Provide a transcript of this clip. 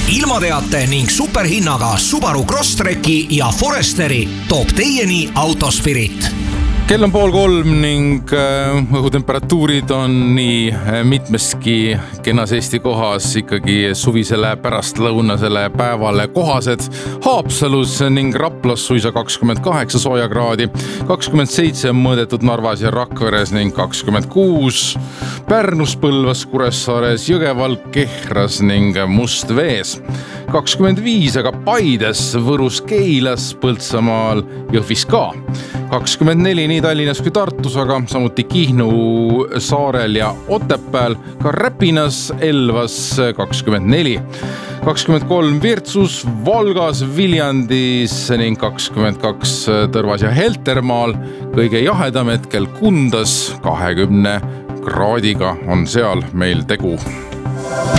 ilmateate ning superhinnaga Subaru Crosstreki ja Foresteri toob teieni Autospirit. Kell on 2:30 ning õhutemperatuurid on nii mitmeski kenas Eesti kohas ikkagi suvisele pärastlõunasele päevale kohased. Haapsalus ning Raplas suisa 28 sooja kraadi, 27 on mõõdetud Narvas ja Rakveres ning 26 Pärnus, Põlvas, Kuressaares, Jõgeval, Kehras ning Mustvees. 25 aga Paides, Võrus, Keilas, Põltsamaal, Jõhvis ka. 24 nii Tallinnas kui Tartus, aga samuti Kihnu, Saarel ja Otepääl, ka Räpinas, Elvas 24. 23 Virtsus, Valgas, Viljandis ning 22 Tõrvas ja Heltermaal. Kõige jahedam hetkel Kundas 20 kraadiga on seal meil tegu.